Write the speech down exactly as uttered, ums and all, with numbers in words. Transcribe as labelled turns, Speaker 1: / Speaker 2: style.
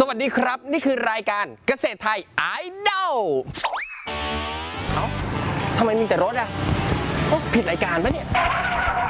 Speaker 1: สวัสดีครับนี่คือรายการเกษตรไทยไอดอลเอ้าทำไมมีแต่รถอ่ะผิดรายการปะเนี่ย